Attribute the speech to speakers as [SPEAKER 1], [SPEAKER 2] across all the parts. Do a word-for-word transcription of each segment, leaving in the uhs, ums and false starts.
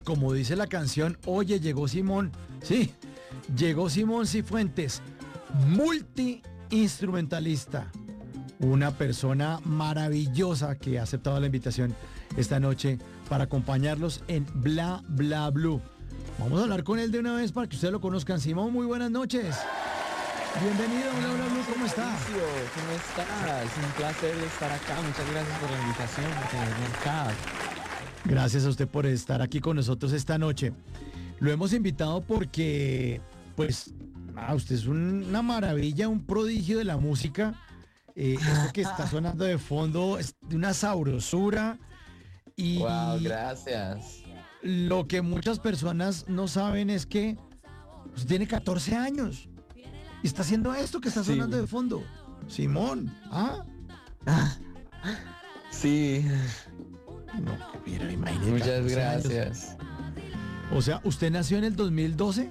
[SPEAKER 1] Como dice la canción, oye, llegó Simón. Sí, llegó Simón Cifuentes, multiinstrumentalista. Una persona maravillosa que ha aceptado la invitación esta noche para acompañarlos en Bla Bla Blue. Vamos a hablar con él de una vez para que ustedes lo conozcan. Simón, muy buenas noches. Bienvenido, Bla Bla Blue, ¿cómo está?
[SPEAKER 2] ¿Cómo estás? Es un placer estar acá. Muchas gracias por la invitación, por tenerme acá.
[SPEAKER 1] Gracias a usted por estar aquí con nosotros esta noche. Lo hemos invitado porque, pues, ah, usted es un- una maravilla, un prodigio de la música. Eh, esto que está sonando de fondo es de una sabrosura. Y,
[SPEAKER 2] Wow,
[SPEAKER 1] y
[SPEAKER 2] gracias.
[SPEAKER 1] lo que muchas personas no saben es que usted tiene catorce años y está haciendo esto que está
[SPEAKER 2] Sí.
[SPEAKER 1] sonando de fondo. Simón, ¿ah?
[SPEAKER 2] Sí,
[SPEAKER 1] No, mira, imagínate,
[SPEAKER 2] muchas
[SPEAKER 1] catorce años.
[SPEAKER 2] gracias.
[SPEAKER 1] O sea, ¿usted nació en el dos mil doce?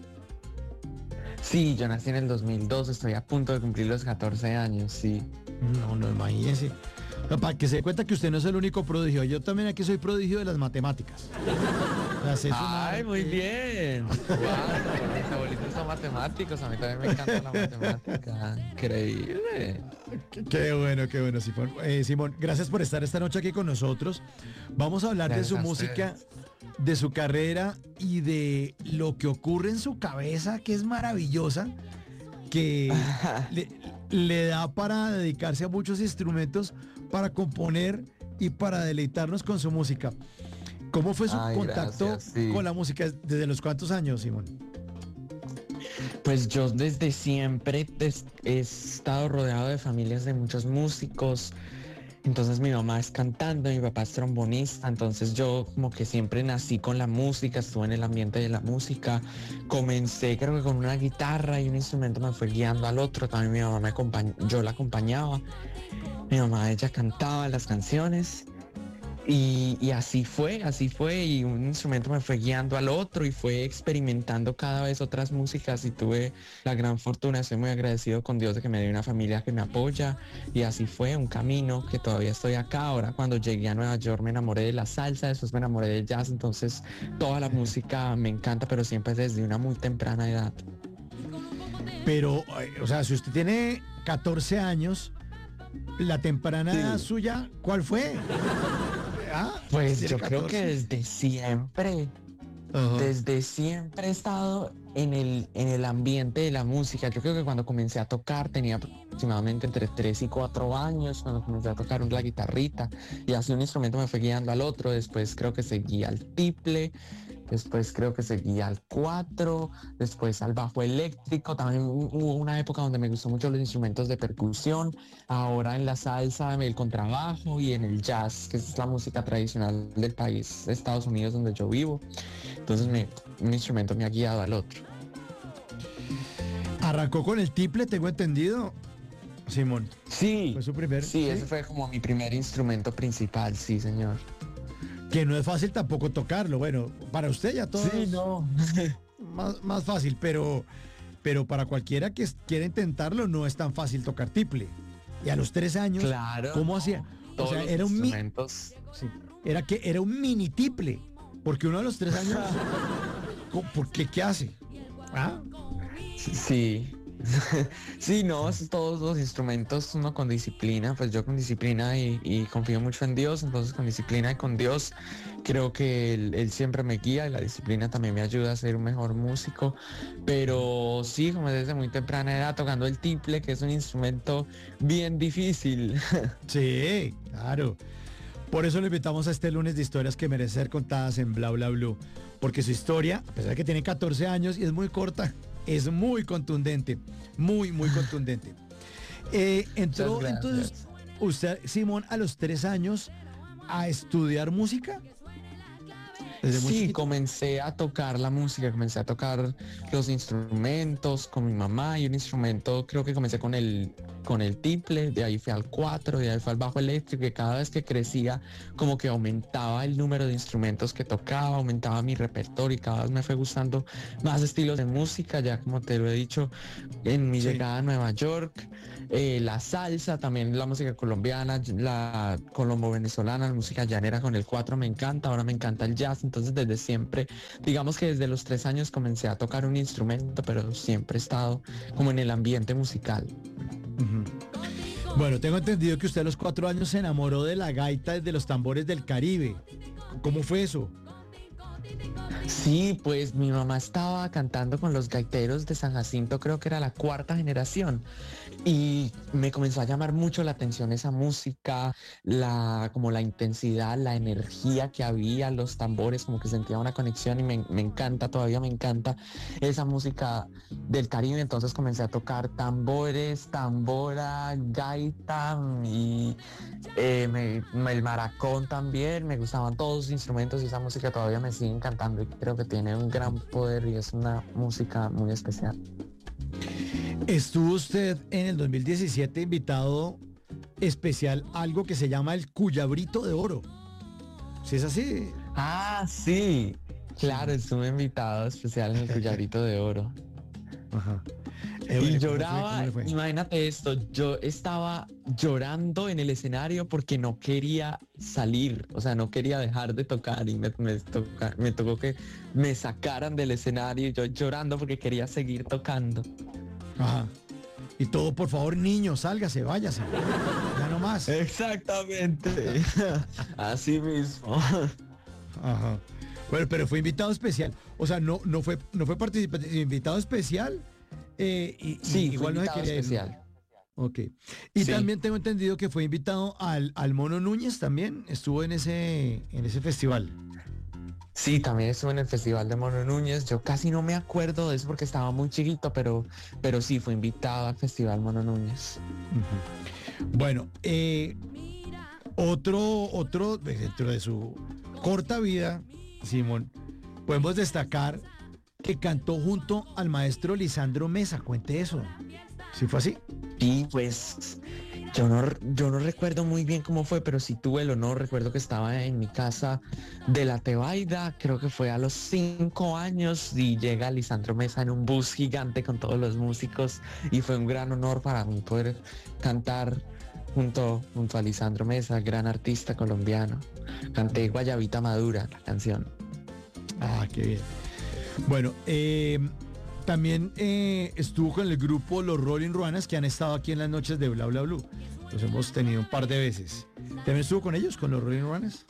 [SPEAKER 2] Sí, yo nací en el dos mil dos, estoy a punto de cumplir los catorce años, sí.
[SPEAKER 1] No, no, imagínese. No, para que se dé cuenta que usted no es el único prodigio. Yo también aquí soy prodigio de las matemáticas. O sea, sé sumar,
[SPEAKER 2] Ay, muy
[SPEAKER 1] eh,
[SPEAKER 2] bien. Wow, mis abuelitos son matemáticos, a mí también me encanta la matemática. Increíble.
[SPEAKER 1] Qué, qué bueno, qué bueno, Simón. Eh, Simón, gracias por estar esta noche aquí con nosotros. Vamos a hablar
[SPEAKER 2] Gracias
[SPEAKER 1] de
[SPEAKER 2] a
[SPEAKER 1] su música,
[SPEAKER 2] ustedes.
[SPEAKER 1] de su carrera y de lo que ocurre en su cabeza, que es maravillosa, que le, le da para dedicarse a muchos instrumentos, para componer y para deleitarnos con su música. ¿Cómo fue su
[SPEAKER 2] Ay,
[SPEAKER 1] contacto
[SPEAKER 2] gracias, sí.
[SPEAKER 1] con la música? ¿Desde los cuántos años, Simón?
[SPEAKER 2] Pues yo desde siempre des- he estado rodeado de familias de muchos músicos. Entonces mi mamá es cantante, mi papá es trombonista, entonces yo como que siempre nací con la música, estuve en el ambiente de la música. Comencé creo que con una guitarra y un instrumento me fue guiando al otro, también mi mamá me acompañó, yo la acompañaba. Mi mamá, ella cantaba las canciones. Y, y así fue, así fue, y un instrumento me fue guiando al otro y fue experimentando cada vez otras músicas y tuve la gran fortuna, estoy muy agradecido con Dios de que me dio una familia que me apoya y así fue un camino que todavía estoy acá. Ahora cuando llegué a Nueva York me enamoré de la salsa, después me enamoré del jazz, entonces toda la música me encanta, pero siempre desde una muy temprana edad.
[SPEAKER 1] Pero, eh, o sea, si usted tiene catorce años, la temprana
[SPEAKER 2] Sí.
[SPEAKER 1] edad suya, ¿cuál fue? ¿Ah?
[SPEAKER 2] Pues
[SPEAKER 1] ¿Tiene
[SPEAKER 2] yo creo que
[SPEAKER 1] catorce?
[SPEAKER 2] desde siempre.
[SPEAKER 1] Ajá.
[SPEAKER 2] Desde siempre he estado en el, en el ambiente de la música. Yo creo que cuando comencé a tocar tenía aproximadamente entre tres y cuatro años, cuando comencé a tocar la guitarrita y así un instrumento me fue guiando al otro. Después creo que seguí al tiple, después creo que seguí al cuatro, después al bajo eléctrico. También hubo una época donde me gustó mucho los instrumentos de percusión. Ahora en la salsa, el contrabajo y en el jazz, que es la música tradicional del país, de Estados Unidos, donde yo vivo. Entonces me, un instrumento me ha guiado al otro.
[SPEAKER 1] Arrancó con el tiple, tengo entendido, Simón.
[SPEAKER 2] Sí,
[SPEAKER 1] Fue su primer,
[SPEAKER 2] sí,
[SPEAKER 1] ¿sí?
[SPEAKER 2] ese fue como mi primer instrumento principal, sí, señor.
[SPEAKER 1] Que no es fácil tampoco tocarlo. Bueno, para usted ya todo
[SPEAKER 2] Sí,
[SPEAKER 1] es
[SPEAKER 2] no.
[SPEAKER 1] más, más fácil, pero, pero para cualquiera que quiera intentarlo no es tan fácil tocar tiple. Y a los tres años,
[SPEAKER 2] Claro.
[SPEAKER 1] ¿cómo hacía? O
[SPEAKER 2] Todos
[SPEAKER 1] sea,
[SPEAKER 2] los
[SPEAKER 1] era un mi-
[SPEAKER 2] instrumentos.
[SPEAKER 1] sí, era que era un mini tiple, porque uno a los tres años, ¿cómo- ¿por qué qué hace? ¿Ah?
[SPEAKER 2] Sí. Sí, no, es todos los instrumentos, uno con disciplina, pues yo con disciplina y, y confío mucho en Dios, entonces con disciplina y con Dios creo que él, él siempre me guía y la disciplina también me ayuda a ser un mejor músico, pero sí, como desde muy temprana edad tocando el tiple, que es un instrumento bien difícil.
[SPEAKER 1] Sí, claro. Por eso lo invitamos a este lunes de historias que merecen ser contadas en Bla Bla Blue. Porque su historia, a pesar de que tiene catorce años y es muy corta, es muy contundente. Muy, muy contundente. Eh, entró
[SPEAKER 2] Muchas
[SPEAKER 1] entonces
[SPEAKER 2] gracias.
[SPEAKER 1] usted, Simón, a los tres años a estudiar música. Desde muy
[SPEAKER 2] Sí,
[SPEAKER 1] chiquito.
[SPEAKER 2] comencé a tocar la música, comencé a tocar los instrumentos con mi mamá y un instrumento, creo que comencé con el, con el tiple, de ahí fui al cuatro, de ahí fui al bajo eléctrico, y cada vez que crecía como que aumentaba el número de instrumentos que tocaba, aumentaba mi repertorio y cada vez me fue gustando más estilos de música, ya como te lo he dicho, en mi
[SPEAKER 1] Sí.
[SPEAKER 2] llegada a Nueva York, eh, la salsa, también la música colombiana, la colombo-venezolana, la música llanera con el cuatro me encanta, ahora me encanta el jazz, entonces desde siempre, digamos que desde los tres años comencé a tocar un instrumento, pero siempre he estado como en el ambiente musical.
[SPEAKER 1] Ujú. Bueno, tengo entendido que usted a los cuatro años se enamoró de la gaita y de los tambores del Caribe. ¿Cómo fue eso?
[SPEAKER 2] Sí, pues mi mamá estaba cantando con los gaiteros de San Jacinto, creo que era la cuarta generación, y me comenzó a llamar mucho la atención esa música, la, como la intensidad, la energía que había, los tambores, como que sentía una conexión y me, me encanta, todavía me encanta esa música del Caribe, entonces comencé a tocar tambores, tambora, gaita y eh, me- me- el maracón también, me gustaban todos los instrumentos y esa música todavía me sigue encantando y creo que tiene un gran poder y es una música muy especial.
[SPEAKER 1] Estuvo usted en el dos mil diecisiete invitado especial a algo que se llama el Cuyabrito de Oro. ¿Sí es así?
[SPEAKER 2] Ah, sí, claro, estuve invitado especial en el Cuyabrito de Oro.
[SPEAKER 1] Ajá. Eh,
[SPEAKER 2] Y
[SPEAKER 1] bueno, ¿cómo fue?
[SPEAKER 2] lloraba,
[SPEAKER 1] ¿Cómo le fue?
[SPEAKER 2] imagínate esto, yo estaba llorando en el escenario porque no quería salir, o sea, no quería dejar de tocar y me, me, toca- me tocó que me sacaran del escenario y yo llorando porque quería seguir tocando.
[SPEAKER 1] Ajá. Y todo, por favor, niño, sálgase, váyase. Ya no más.
[SPEAKER 2] Exactamente, así mismo.
[SPEAKER 1] Ajá. Bueno, pero fue invitado especial. O sea, no, no fue, no fue participante, invitado especial. eh, y, y
[SPEAKER 2] Sí, fue
[SPEAKER 1] igual no se
[SPEAKER 2] invitado
[SPEAKER 1] quería ir, ¿no?
[SPEAKER 2] especial.
[SPEAKER 1] Ok. Y
[SPEAKER 2] Sí.
[SPEAKER 1] también tengo entendido que fue invitado al, al Mono Núñez también. Estuvo en ese, en ese festival.
[SPEAKER 2] Sí, también estuve en el Festival de Mono Núñez. Yo casi no me acuerdo de eso porque estaba muy chiquito, pero, pero sí, fue invitado al Festival Mono Núñez.
[SPEAKER 1] Ujú. Bueno, eh, otro, otro, dentro de su corta vida, Simón, podemos destacar que cantó junto al maestro Lisandro Mesa. Cuente eso. ¿Sí fue así?
[SPEAKER 2] Y pues yo no, yo no recuerdo muy bien cómo fue, pero sí tuve el honor, recuerdo que estaba en mi casa de la Tebaida, creo que fue a los cinco años y llega Lisandro Mesa en un bus gigante con todos los músicos y fue un gran honor para mí poder cantar junto, junto a Lisandro Mesa, gran artista colombiano. Canté Guayabita Madura, la canción.
[SPEAKER 1] Ah, qué bien. Bueno, eh, también eh, estuvo con el grupo Los Rolling Ruanas que han estado aquí en las noches de Bla Bla Blue. Los hemos tenido un par de veces. ¿También estuvo con ellos, con los Rolling Ruanas?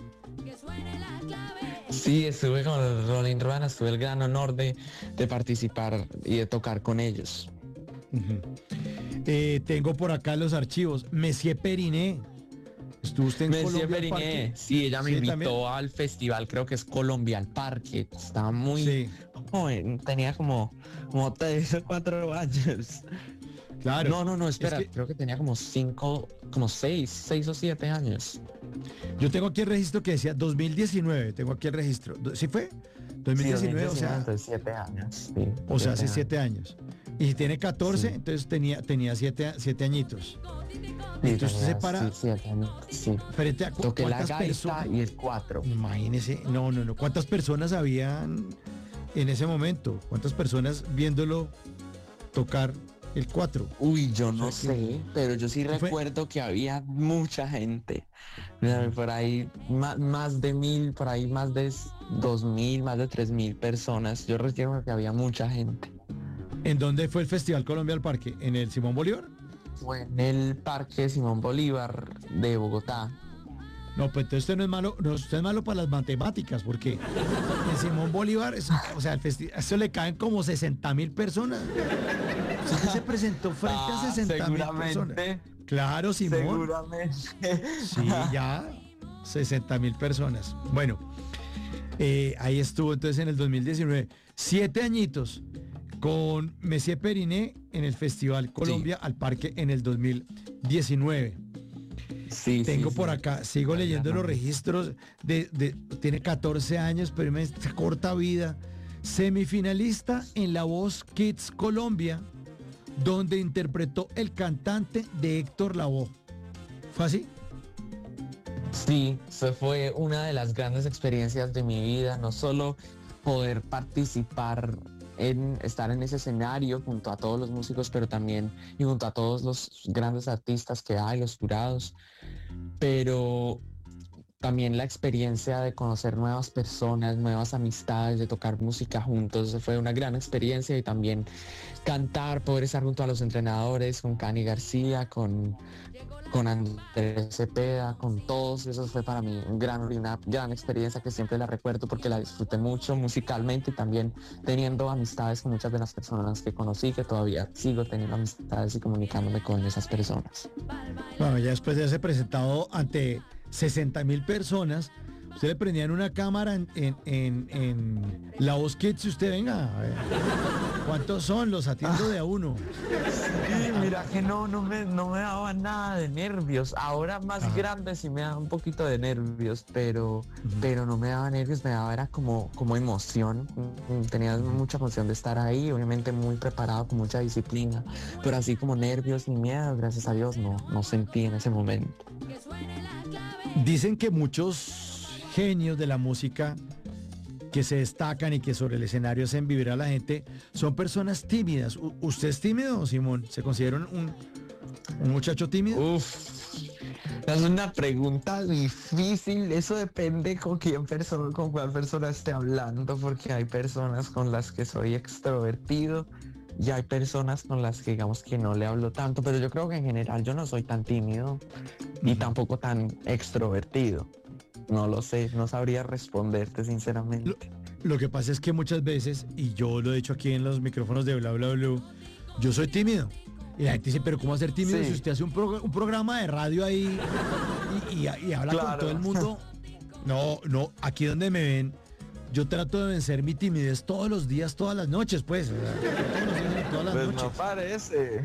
[SPEAKER 2] Sí, estuve con los Rolling Ruanas, tuve el gran honor de, de participar y de tocar con ellos.
[SPEAKER 1] Ujú. Eh, tengo por acá los archivos. Messier Periné. ¿Estuvo usted en
[SPEAKER 2] Messier
[SPEAKER 1] Colombia al
[SPEAKER 2] Periné,
[SPEAKER 1] Parque?
[SPEAKER 2] sí, ella me
[SPEAKER 1] Sí,
[SPEAKER 2] invitó
[SPEAKER 1] también.
[SPEAKER 2] al festival, creo que es Colombia al Parque. Estaba muy
[SPEAKER 1] Sí,
[SPEAKER 2] joven, tenía como, como tres o cuatro años.
[SPEAKER 1] claro.
[SPEAKER 2] No, no, no,
[SPEAKER 1] Es
[SPEAKER 2] espera,
[SPEAKER 1] que
[SPEAKER 2] creo que tenía como cinco, como seis, seis o siete años.
[SPEAKER 1] yo tengo aquí el registro que decía dos mil diecinueve. Tengo aquí el registro. Do- ¿Sí fue? dos mil diecinueve, o sea,
[SPEAKER 2] entonces siete años. Sí,
[SPEAKER 1] o sea, hace
[SPEAKER 2] años.
[SPEAKER 1] siete años. Y si tiene catorce,
[SPEAKER 2] Sí.
[SPEAKER 1] entonces tenía, tenía siete, siete añitos.
[SPEAKER 2] Sí,
[SPEAKER 1] Entonces usted se
[SPEAKER 2] tenía,
[SPEAKER 1] para
[SPEAKER 2] sí, siete años, sí.
[SPEAKER 1] frente a cu-
[SPEAKER 2] Toqué la
[SPEAKER 1] cuántas
[SPEAKER 2] gaita
[SPEAKER 1] personas.
[SPEAKER 2] y el cuatro.
[SPEAKER 1] Imagínese, no, no, no. ¿Cuántas personas habían en ese momento? ¿Cuántas personas viéndolo tocar el cuatro?
[SPEAKER 2] Uy, yo no
[SPEAKER 1] O sea que-
[SPEAKER 2] sé, pero yo sí
[SPEAKER 1] ¿Fue?
[SPEAKER 2] recuerdo que había mucha gente. Mira, por ahí ma- más, de mil, por ahí más de s- dos mil, más de tres mil personas. Yo recuerdo que había mucha gente.
[SPEAKER 1] ¿En dónde fue el Festival Colombia al Parque? ¿En el Simón Bolívar?
[SPEAKER 2] Fue en el Parque Simón Bolívar de Bogotá.
[SPEAKER 1] No, pues entonces usted no es malo, no, usted es malo para las matemáticas, porque en Simón Bolívar, es- o sea, el festi- a eso le caen como sesenta mil personas. Usted se presentó frente a
[SPEAKER 2] Ah,
[SPEAKER 1] sesenta mil personas.
[SPEAKER 2] seguramente,
[SPEAKER 1] Claro, Simón.
[SPEAKER 2] seguramente.
[SPEAKER 1] Sí, ya, sesenta mil personas. Bueno, eh, ahí estuvo entonces en el dos mil diecinueve. Siete añitos con Messier Periné en el Festival Colombia al Parque en el dos mil diecinueve.
[SPEAKER 2] Sí,
[SPEAKER 1] Tengo
[SPEAKER 2] sí,
[SPEAKER 1] por
[SPEAKER 2] sí.
[SPEAKER 1] acá, sigo
[SPEAKER 2] Ay,
[SPEAKER 1] leyendo
[SPEAKER 2] la
[SPEAKER 1] los
[SPEAKER 2] mano.
[SPEAKER 1] registros de, de- tiene catorce años, pero en esta corta vida, semifinalista en La Voz Kids Colombia, donde interpretó el cantante de Héctor Lavoe. ¿Fue así?
[SPEAKER 2] Sí, eso fue una de las grandes experiencias de mi vida, no solo poder participar en estar en ese escenario junto a todos los músicos, pero también y junto a todos los grandes artistas que hay, los jurados, pero también la experiencia de conocer nuevas personas, nuevas amistades, de tocar música juntos, fue una gran experiencia y también cantar, poder estar junto a los entrenadores, con Cani García, con, con Andrés Cepeda, con todos, eso fue para mí un gran, una gran experiencia que siempre la recuerdo porque la disfruté mucho musicalmente y también teniendo amistades con muchas de las personas que conocí, que todavía sigo teniendo amistades y comunicándome con esas personas.
[SPEAKER 1] Bueno, ya después de haberse presentado ante sesenta mil personas, usted le prendían una cámara en, en, en, en La Voz Kids y usted venga, a ver, ¿cuántos son? Los atiendo de a uno.
[SPEAKER 2] Sí, mira que no, no me, no me daba nada de nervios. Ahora más
[SPEAKER 1] Ajá.
[SPEAKER 2] grande sí me daba un poquito de nervios, pero, uh-huh. pero no me daba nervios, me daba era como, como emoción. Tenía mucha emoción de estar ahí, obviamente muy preparado, con mucha disciplina, pero así como nervios ni miedo, gracias a Dios, no, no sentí en ese momento.
[SPEAKER 1] Dicen que muchos genios de la música que se destacan y que sobre el escenario hacen vivir a la gente son personas tímidas. U- ¿Usted es tímido, Simón? ¿Se considera un, un muchacho tímido?
[SPEAKER 2] Uf, es una pregunta difícil. Eso depende con quién persona, con cuál persona esté hablando, porque hay personas con las que soy extrovertido y hay personas con las que digamos que no le hablo tanto, pero yo creo que en general yo no soy tan tímido ni tampoco tan extrovertido. No lo sé, no sabría responderte sinceramente.
[SPEAKER 1] Lo, lo que pasa es que muchas veces, y yo lo he dicho aquí en los micrófonos de Bla Bla Blue, yo soy tímido. Y la gente dice, pero ¿cómo ser tímido sí. si usted hace un, pro, un programa de radio ahí y, y, y habla claro. con todo el mundo? No, no, aquí donde me ven, yo trato de vencer mi timidez todos los días, todas las noches, pues. Todos los días, todas las
[SPEAKER 2] pues
[SPEAKER 1] noches.
[SPEAKER 2] No parece.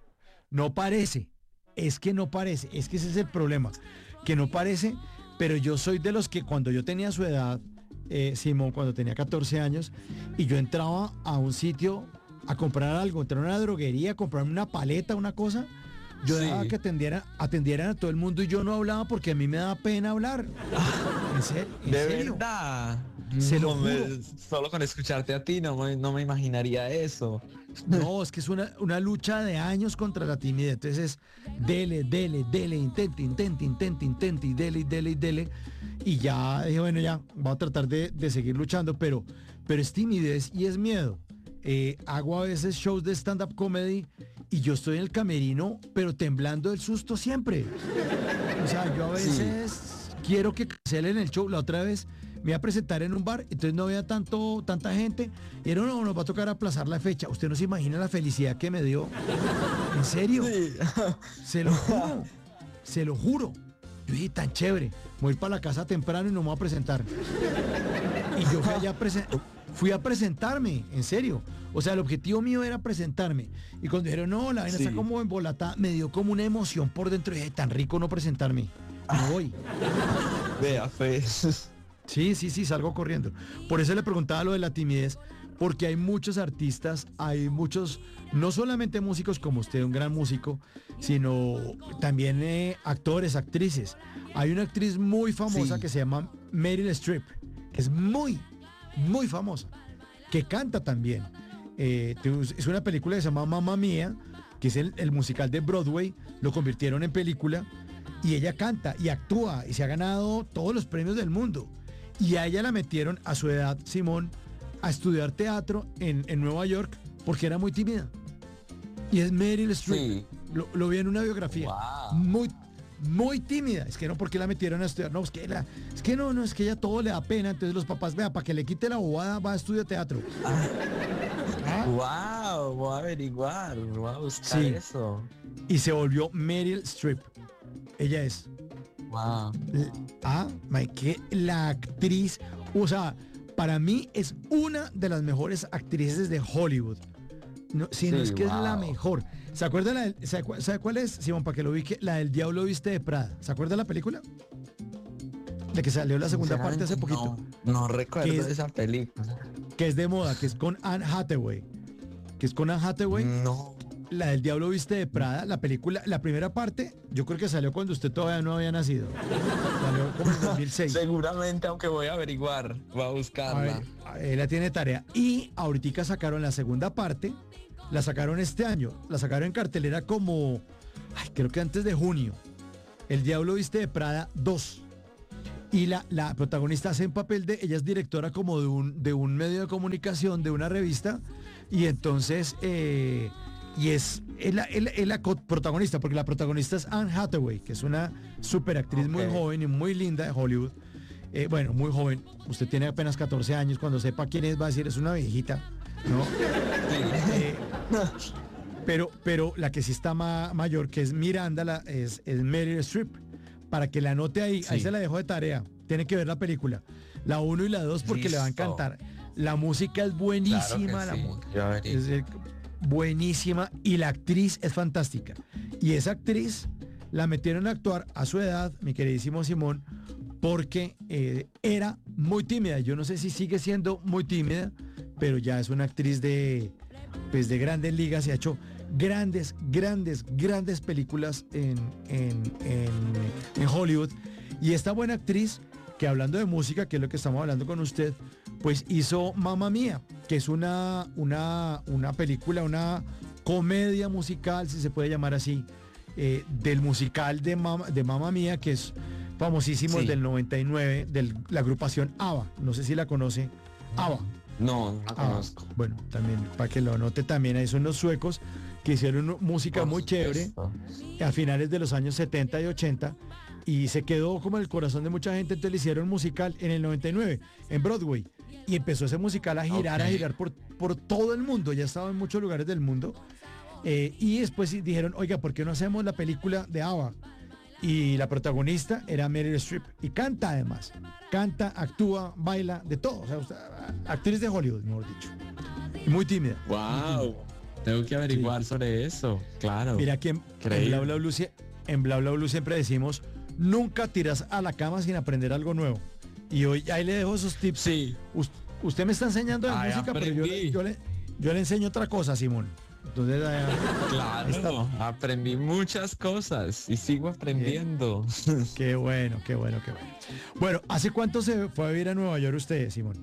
[SPEAKER 1] No parece. Es que no parece. Es que ese es el problema. Que no parece, pero yo soy de los que cuando yo tenía su edad, eh, Simón, cuando tenía catorce años, y yo entraba a un sitio a comprar algo, entraba a una droguería, a comprarme una paleta, una cosa, yo sí. dejaba que atendieran, atendieran a todo el mundo y yo no hablaba porque a mí me da pena hablar. ¿En serio? ¿En
[SPEAKER 2] ¿De
[SPEAKER 1] serio?
[SPEAKER 2] verdad?
[SPEAKER 1] Se
[SPEAKER 2] no
[SPEAKER 1] lo juro.
[SPEAKER 2] Me, solo con escucharte a ti no me, no me imaginaría eso.
[SPEAKER 1] No, es que es una, una lucha de años contra la timidez. Entonces es dele, dele, dele, intente, intente, intente, intente, y dele, y dele, y dele. Y ya dije, bueno, ya, voy a tratar de, de seguir luchando, pero, pero es timidez y es miedo. Eh, hago a veces shows de stand-up comedy y yo estoy en el camerino, pero temblando del susto siempre. O sea, yo a veces sí. quiero que cancelen el show. La otra vez me iba a presentar en un bar, entonces no había tanto, tanta gente. Y era, no, nos va a tocar aplazar la fecha. Usted no se imagina la felicidad que me dio. ¿En serio? Sí. Se lo juro. Se lo juro. Yo dije, tan chévere. Voy a ir para la casa temprano y no me voy a presentar. Y yo fui allá a presentar. Fui a presentarme, en serio. O sea, el objetivo mío era presentarme. Y cuando dijeron, no, la vaina sí. está como embolatada, me dio como una emoción por dentro. Y dije, tan rico no presentarme. No voy.
[SPEAKER 2] Vea, fe.
[SPEAKER 1] Sí, sí, sí, salgo corriendo. Por eso le preguntaba lo de la timidez, porque hay muchos artistas, hay muchos, no solamente músicos como usted, un gran músico, sino también eh, actores, actrices. Hay una actriz muy famosa sí. que se llama Meryl Streep, que es muy, muy famosa, que canta también. Eh, es una película que se llama Mamma Mía, que es el, el musical de Broadway, lo convirtieron en película, y ella canta y actúa, y se ha ganado todos los premios del mundo. Y a ella la metieron a su edad, Simón, a estudiar teatro en, en Nueva York porque era muy tímida. Y es Meryl Streep. Sí. Lo, lo vi en una biografía.
[SPEAKER 2] Wow.
[SPEAKER 1] Muy, muy tímida. Es que no, porque la metieron a estudiar. No, es que, la, es que no, no, es que ella todo le da pena. Entonces los papás, vea, para que le quite la bobada, va a estudiar teatro.
[SPEAKER 2] Ah. ¿Ah? Wow, voy a averiguar, voy a buscar sí. eso.
[SPEAKER 1] Y se volvió Meryl Streep. Ella es.
[SPEAKER 2] Wow.
[SPEAKER 1] Ah, my, que la actriz, o sea, para mí es una de las mejores actrices de Hollywood. No, si sí, no es que wow. es la mejor. ¿Se acuerda la del, sabe, sabe cuál es, Simón, para que lo ubique? La del Diablo Viste de Prada. ¿Se acuerda la película? De que salió la segunda parte hace poquito.
[SPEAKER 2] No, no recuerdo es, esa película.
[SPEAKER 1] Que es de moda, que es con Anne Hathaway. Que es con Anne Hathaway.
[SPEAKER 2] No.
[SPEAKER 1] la del Diablo Viste de Prada, la película, la primera parte, yo creo que salió cuando usted todavía no había nacido. Salió como en dos mil seis.
[SPEAKER 2] Seguramente, aunque voy a averiguar, voy a
[SPEAKER 1] A
[SPEAKER 2] buscarla.
[SPEAKER 1] ver, él la tiene tarea. Y ahorita sacaron la segunda parte, la sacaron este año, la sacaron en cartelera como, ay, creo que antes de junio. El Diablo Viste de Prada dos. Y la, la protagonista hace un papel de, ella es directora como de un, de un medio de comunicación, de una revista, y entonces, eh, y es, es la, es la- es la co- protagonista, porque la protagonista es Anne Hathaway, que es una super actriz muy
[SPEAKER 2] Ok.
[SPEAKER 1] joven y muy linda de Hollywood. Eh, bueno, muy joven, usted tiene apenas catorce años, cuando sepa quién es va a decir, es una viejita, ¿no? Eh, pero, pero la que sí está ma- mayor, que es Miranda, la, es, es Meryl Streep. Para que la anote ahí, ahí
[SPEAKER 2] Sí.
[SPEAKER 1] se la dejo de tarea. Tiene que ver la película. La uno y la dos porque le va a
[SPEAKER 2] Listo.
[SPEAKER 1] encantar. La música es buenísima.
[SPEAKER 2] Claro que
[SPEAKER 1] la
[SPEAKER 2] sí,
[SPEAKER 1] mu-
[SPEAKER 2] yo averiguo.
[SPEAKER 1] es eh, buenísima y la actriz es fantástica. Y esa actriz la metieron a actuar a su edad, mi queridísimo Simón, porque eh, era muy tímida. Yo no sé si sigue siendo muy tímida, pero ya es una actriz de, pues, de grandes ligas y ha hecho grandes, grandes, grandes películas en, en, en- en Hollywood. Y esta buena actriz, que hablando de música, que es lo que estamos hablando con usted, pues hizo Mamma Mía, que es una, una, una película, una comedia musical, si se puede llamar así, eh, del musical de Mamma, de Mamma Mía, que es famosísimo, el
[SPEAKER 2] Sí.
[SPEAKER 1] del noventa y nueve, de la agrupación ABBA. No sé si la conoce. ABBA.
[SPEAKER 2] No, no la
[SPEAKER 1] Ah,
[SPEAKER 2] conozco.
[SPEAKER 1] bueno, también, para que lo anote también, ahí son los suecos que hicieron una música
[SPEAKER 2] Por
[SPEAKER 1] muy chévere
[SPEAKER 2] supuesto.
[SPEAKER 1] a finales de los años setenta y ochenta y se quedó como en el corazón de mucha gente, entonces le hicieron musical en el noventa y nueve en Broadway y empezó ese musical a girar, a
[SPEAKER 2] Ok.
[SPEAKER 1] girar por, por todo el mundo, ya estaba en muchos lugares del mundo. Eh, y después sí dijeron, oiga, ¿por qué no hacemos la película de ABBA? Y la protagonista era Meryl Streep y canta además, canta, actúa, baila, de todo, o sea, usted- actriz de Hollywood, mejor dicho, y muy tímida.
[SPEAKER 2] Wow. Tengo que averiguar sobre eso. Claro.
[SPEAKER 1] Mira que en, en
[SPEAKER 2] Increíble.
[SPEAKER 1] Bla Bla Blue, sie- en Bla Bla Blue siempre decimos, nunca tiras a la cama sin aprender algo nuevo. Y hoy ahí le dejo esos tips.
[SPEAKER 2] Sí.
[SPEAKER 1] Us- usted me está enseñando de
[SPEAKER 2] Ay,
[SPEAKER 1] música, pero yo, le-
[SPEAKER 2] aprendí.
[SPEAKER 1] yo le, yo le enseño otra cosa, Simón. Entonces, eh,
[SPEAKER 2] Claro.
[SPEAKER 1] está.
[SPEAKER 2] Aprendí muchas cosas y sigo aprendiendo.
[SPEAKER 1] qué bueno, qué bueno, qué bueno. Bueno, ¿hace cuánto se fue a vivir a Nueva York usted, Simón?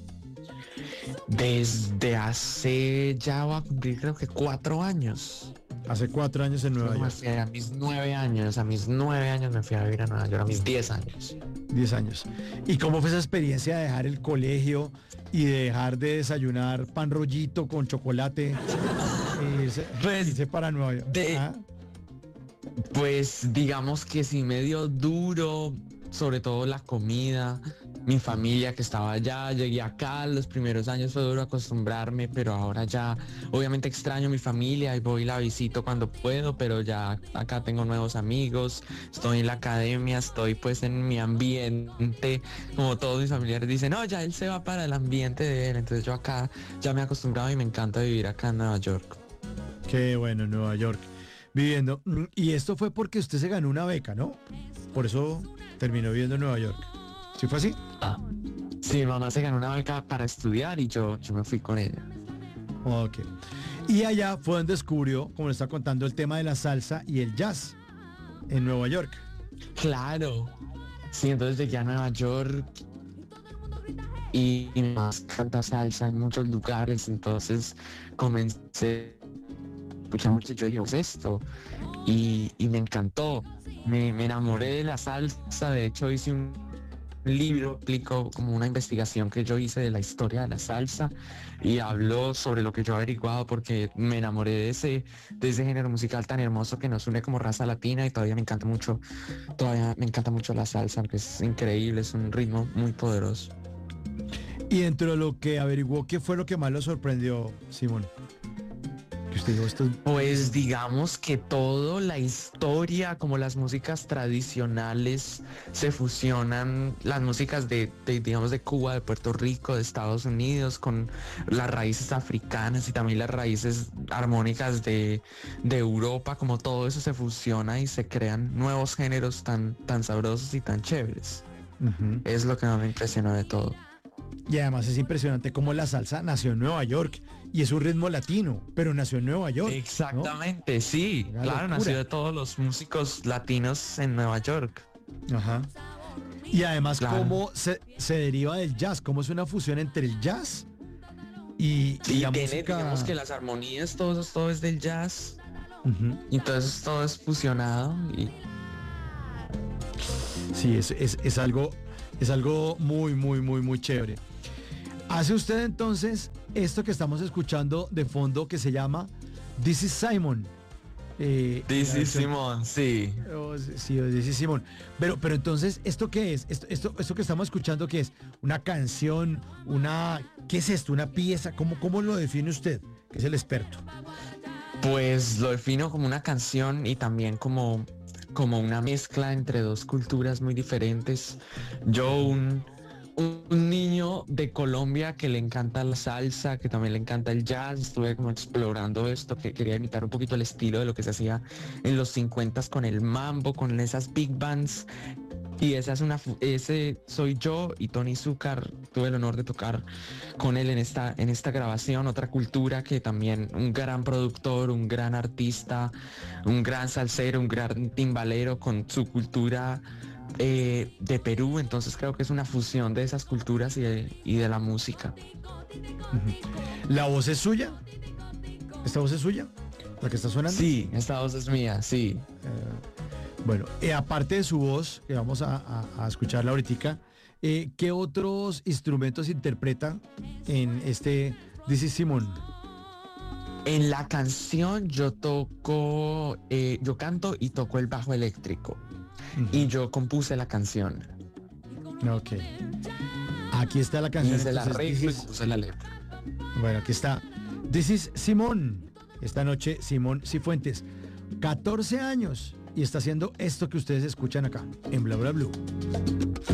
[SPEAKER 2] Desde hace ya va a cumplir creo que cuatro años.
[SPEAKER 1] Hace cuatro años en Nueva
[SPEAKER 2] Me
[SPEAKER 1] York,
[SPEAKER 2] fui a mis nueve años, a mis nueve años me fui a vivir a Nueva York, a mis diez años.
[SPEAKER 1] diez años. ¿Y cómo fue esa experiencia de dejar el colegio y de dejar de desayunar pan rollito con chocolate e irse,
[SPEAKER 2] Pues,
[SPEAKER 1] irse para Nueva York?
[SPEAKER 2] de-
[SPEAKER 1] Ah,
[SPEAKER 2] Pues digamos que sí medio duro, sobre todo la comida, mi familia que estaba allá, llegué acá, los primeros años fue duro acostumbrarme, pero ahora ya obviamente extraño a mi familia y voy y la visito cuando puedo, pero ya acá tengo nuevos amigos, estoy en la academia, estoy pues en mi ambiente, como todos mis familiares dicen, no, ya él se va para el ambiente de él, entonces yo acá ya me he acostumbrado y me encanta vivir acá en Nueva York.
[SPEAKER 1] qué bueno, en Nueva York. Viviendo. Mm, Y esto fue porque usted se ganó una beca, ¿no? Por eso terminó viviendo en Nueva York. ¿Sí fue así?
[SPEAKER 2] Ah, sí, mi mamá se ganó una beca para estudiar y yo, yo me fui con ella.
[SPEAKER 1] Ok. Y allá fue donde descubrió, como le está contando, el tema de la salsa y el jazz en Nueva York.
[SPEAKER 2] Claro. Sí, entonces llegué a Nueva York y, y más canta salsa en muchos lugares, entonces comencé a escuchar mucho, yo dije, "¿Qué es esto?" Y, y me encantó, me, me enamoré de la salsa, de hecho hice un libro, explico como una investigación que yo hice de la historia de la salsa y hablo sobre lo que yo he averiguado porque me enamoré de ese, de ese género musical tan hermoso que nos une como raza latina y todavía me encanta mucho, todavía me encanta mucho la salsa, que es increíble, es un ritmo muy poderoso.
[SPEAKER 1] Y dentro de lo que averiguó, ¿qué fue lo que más lo sorprendió, Simón? Que usted dijo, esto es-
[SPEAKER 2] Pues digamos que todo, la historia, como las músicas tradicionales se fusionan, las músicas de, de, digamos, de Cuba, de Puerto Rico, de Estados Unidos, con las raíces africanas y también las raíces armónicas de, de Europa, como todo eso se fusiona y se crean nuevos géneros tan, tan sabrosos y tan chéveres.
[SPEAKER 1] Ujú.
[SPEAKER 2] Es lo que más me impresionó de todo.
[SPEAKER 1] Y además es impresionante cómo la salsa nació en Nueva York y es un ritmo latino, pero nació en Nueva York. ¿no?
[SPEAKER 2] Exactamente, sí.
[SPEAKER 1] Una
[SPEAKER 2] Claro,
[SPEAKER 1] locura.
[SPEAKER 2] nació de todos los músicos latinos en Nueva York.
[SPEAKER 1] Ajá. Y además
[SPEAKER 2] Claro.
[SPEAKER 1] cómo se, se deriva del jazz, cómo es una fusión entre el jazz y, y
[SPEAKER 2] Y
[SPEAKER 1] la
[SPEAKER 2] tiene,
[SPEAKER 1] música.
[SPEAKER 2] digamos que las armonías, todo eso, todo es del jazz.
[SPEAKER 1] Ujú.
[SPEAKER 2] Y todo eso, todo es fusionado. Y
[SPEAKER 1] Sí, es, es, es algo, es algo muy, muy, muy, muy chévere. Hace usted entonces esto que estamos escuchando de fondo que se llama This is Simon. Eh,
[SPEAKER 2] This
[SPEAKER 1] la
[SPEAKER 2] is
[SPEAKER 1] versión-
[SPEAKER 2] Simón, sí.
[SPEAKER 1] Oh, sí, This is Simon. Pero, pero entonces, ¿esto qué es? Esto, esto, esto que estamos escuchando, ¿qué es? ¿Una canción? ¿Una... ¿Qué es esto? ¿Una pieza? ¿Cómo, cómo lo define usted? Que es el experto.
[SPEAKER 2] Pues lo defino como una canción y también como, como una mezcla entre dos culturas muy diferentes. Yo, un, un, un niño de Colombia que le encanta la salsa, que también le encanta el jazz, estuve como explorando esto, que quería imitar un poquito el estilo de lo que se hacía en los cincuentas con el mambo, con esas big bands. Y esa es una, fu- ese soy yo y Tony Zúcar, tuve el honor de tocar con él en esta, en esta grabación, otra cultura que también un gran productor, un gran artista, un gran salsero, un gran timbalero con su cultura eh, de Perú, entonces creo que es una fusión de esas culturas y de, y de la música.
[SPEAKER 1] ¿La voz es suya? ¿Esta voz es suya? ¿La que está sonando?
[SPEAKER 2] Sí, esta voz es mía, sí.
[SPEAKER 1] Bueno, eh, aparte de su voz, que vamos a, a- a escucharla ahorita, eh, ¿qué otros instrumentos interpreta en este This is Simon?
[SPEAKER 2] En la canción yo toco, eh, yo canto y toco el bajo eléctrico. Y yo compuse la canción.
[SPEAKER 1] Ok. Aquí está la canción.
[SPEAKER 2] Hice el
[SPEAKER 1] entonces,
[SPEAKER 2] arreglo y
[SPEAKER 1] This is-
[SPEAKER 2] compuse la letra.
[SPEAKER 1] Bueno, aquí está. This is Simón. Esta noche, Simón Cifuentes. catorce años. Y está haciendo esto que ustedes escuchan acá, en Bla Bla Blue.